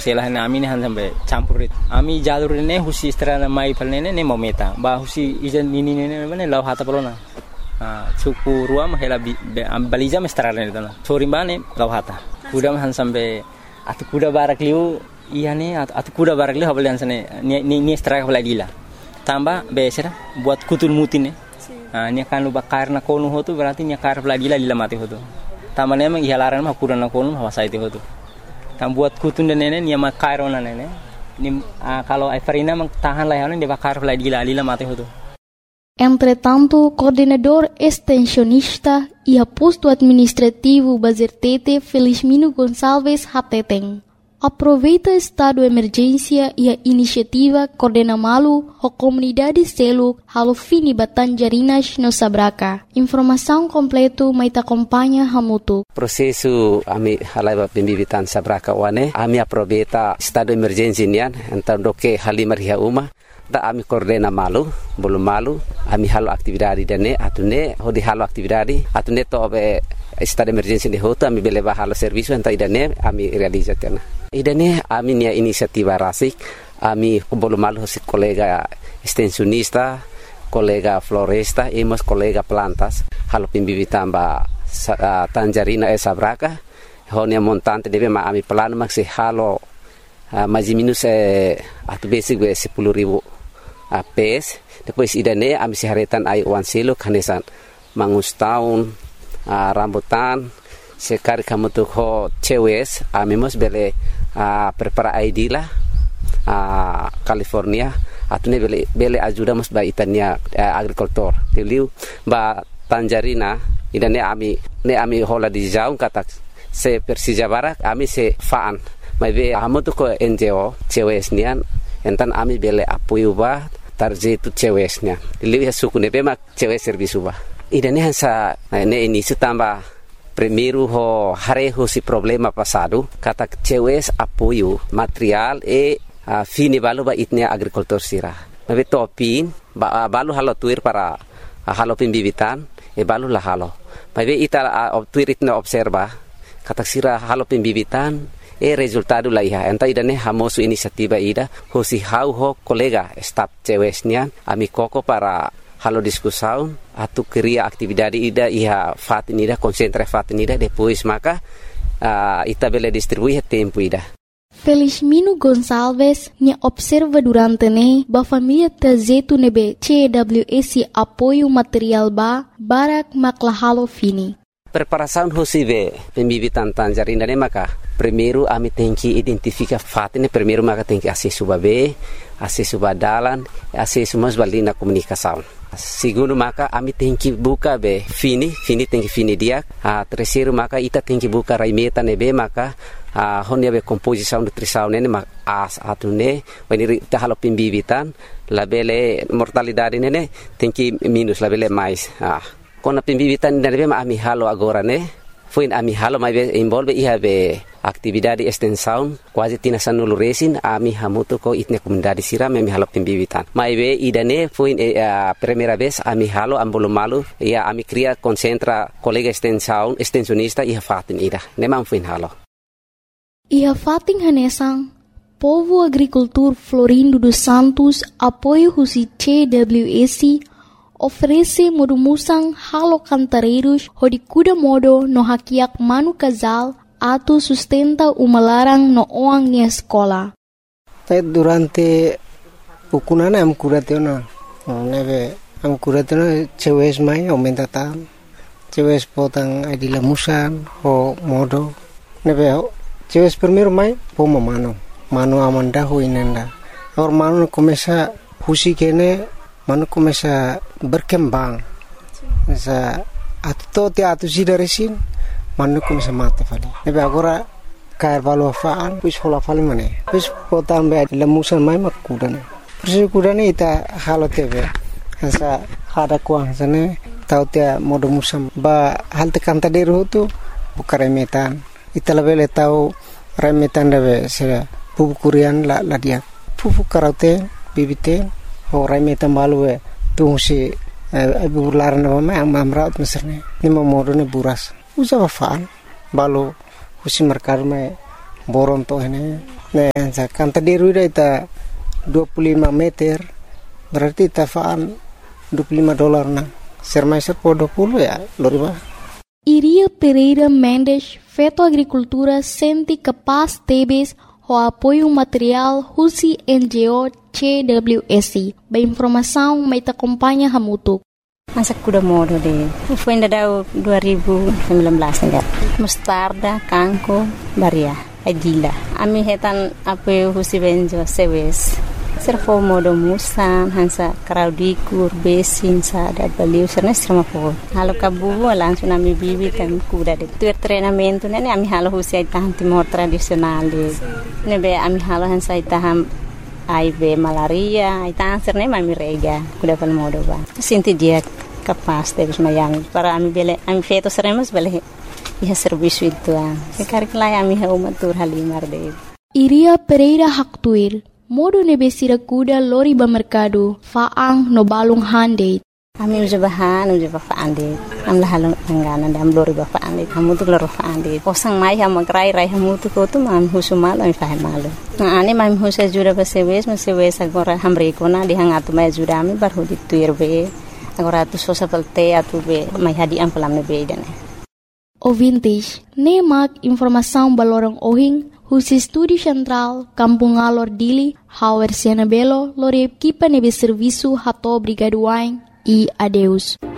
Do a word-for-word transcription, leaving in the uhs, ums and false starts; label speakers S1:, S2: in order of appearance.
S1: selah na ami ne han sampai campurit ami jalur ne husi strana mai palne ne ne mometa ba husi ijan nini ne ne law hata polona ah suku ruam hela am baliza mestrana ne tana chorimbane law hata kuda han sampai atu kuda barak liu iya ne atu kuda barak liu habalian sane ni ni straka lagila tambah besera buat kutul mutin ne ah ni kan luba karna konu hotu berarti ni kar lagila lila mati hotu tamane memang ihalaran mah kuda na konu hawasa itu hotu tam buat kutun dan nene ni mak kairona nene ni uh, kalau Aifarina mang tahan lah yang dia bakar lagi gila lila mati hotu.
S2: Entretanto, coordenador extensionista e posto administrativo Bazertete Felizmino Gonçalves Hateteng aproveita estado de emergência e a iniciativa coordena malu a comunidade selo halo fini Batanjarinas no Sabraca. Informação completo mai acompanha hamutu.
S3: Prosesu ami halaiba pembibitan Sabraca wane ami aproveita estado de emergência nian então doke halimar ria uma da ami coordena malu belum malu ami halo aktividade dane atune hodi halo aktividade atune to be estado de emergência de hoto ami beleba halo serviço então idane ami realizatena. Idane ami nia inisiativa rasik ami belum malu si kolega extensionista kolega floresta e mas kolega plantas halo pembibitan ba uh, Tanjarina e Sabraca honia montante deve ma ami plano maksi halo uh, mais minus eh, atu basic we sepuluh ribu uh, pes depois idane ami siharetan ai wan selo kanesan mangus tahun uh, rambutan sekali kamu tuh ho cewes ami mos bele uh, prepara I D lah uh, California atune bele bele ajuda mos ba itania uh, agrikultur tiliu ba Tanjarina idane ami ne ami hola di jaung kata se Persija Barak ami se faan mai be amu tuh ko N G O cewes nian entan ami bele apoio ba tarje tu cewes nian tiliu ya suku ne be mak cewes servisu ba idane hansa ne ini setambah primeiro ho hareho si problema passado kata cewes apoio material e uh, fini balu ba itnia agrikultur sira mabe topin ba balu halo tuir para uh, halo pembibitan e balu la halo mabe ita uh, tuir itna observa kata sira halo pembibitan e resultado la iha enta idane hamosu inisiativa ida ho si hau ho kolega staf cewesnya ami koko para halo diskusaun atu keria aktividade ida iha fatin ida konsentra fatin ida depois maka uh, ita bele distribui tempo ida.
S2: Felizmino Gonçalves nya observa durante ne ba família tazetu nebe C W S apoio material ba barak maklahalo fini.
S3: Preparação hosive pembibitan Tanjarina ne maka primeiro ami tenki identifica fatin primeiro maka tenki acesso babe acesso badalan acesso mas balina comunicação. Segundo maka ami tenki buka be fini fini tenki fini dia a terceiro maka ita tenki buka raimeta nebe maka a honia be composição nutrição nene mak as atune wani ta halo pembibitan labele mortalidade nene tenki minus labele mais ah kona pembibitan nebe ma ami halo agora ne foi ami halo mai be involve iha be aktividade extensão quase tina sanulu resin ami hamuto ko itne comunidade sira me halo pembibitan mai be idane foi a uh, primeira vez ami halo ambolo malu ia ami cria concentra colega extensão extensionista iha fatin ida nemang foi halo
S2: iha fatin hanesang povo agricultor Florindo dos Santos apoio husi C W S oferece modumusang halo cantareiros hodi kuda modo no hakiak manu casal atu sustenta uma larang no oang nia escola.
S4: Durante ukunana am kuratena neve am kuratena cewes mai aumenta tam cewes potang adila musan ho modo neve cewes primeiro mai poma mano mano amanda ho inenda or mano começa husi kene mano começa berkembang sa atto te atu sidaresin manu começa mata fali nebe agora cair valo faan pus hola fali mane pus potam be lemusan mai makudane persi kudane ita halo tebe sa hada kuang sane tau te modo musam ba hal te kanta deru tu bukare metan ita lebele tau remetan debe se pupu kurian la la dia pupu karaute bibite ho remetan balwe tu si abu larna ma amraut meserne ni modo ne buras usa faan balu husi merkar me boron to hene Nah, kan tadi ruda ita dua puluh lima meter, berarti ita faan dua puluh lima dolar na. Sermaiser po dua puluh ya, loriba.
S2: Iria Pereira Mendes, Feto Agricultura, senti capaz tebes o apoio material Husi N G O C W S I. Ba informação mai ta acompanha hamutuk.
S5: Masa kuda modo de. Foi ainda dua ribu sembilan belas enggak. Mustarda, kangko, baria, agila. Ami hetan apoio Husi N G O C W S I. Servo modo musan, hansa kraudikur, besin, sa da baliu, serna serma po. Halo kabubu, langsung ami bibi kan kuda de. Tuer treinamento, nene ami halo Husi ay taham timor tradisional de. Nebe ami halo hansa ay taham I B malaria, ay taham serna ami rega, kuda pal modo ba. Sinti dia kapas de mayang para ami bele, ami feto seremos bele. Iha serviço itu ah. Sekarang lai ami ha umatur halimar de.
S2: Iria Pereira Haktuir. Modo nebesira kuda lori ba mercado faang no balung hande.
S5: Ami uja bahan uja ba faande. Am la halong angganan dam lori ba faande. Hamu tu lori faande. Kosang mai ha magrai rai hamu tu ko tu mam husu malo mi fahe malo. Na ane mam husa jura ba sewes ma sewes agora hamre ko na di hangatu mai jura mi bar hudi tuir be. Agora tu sosa pelte atu be mai hadi am pelam ne be dane.
S2: Ouvintes, nemak informação balorong ohing Husi Studi Central, Kampung Alor Dili, Hauer Siana Belo, Lore Kipa Nebe Serviço Hato Brigaduain e adeus.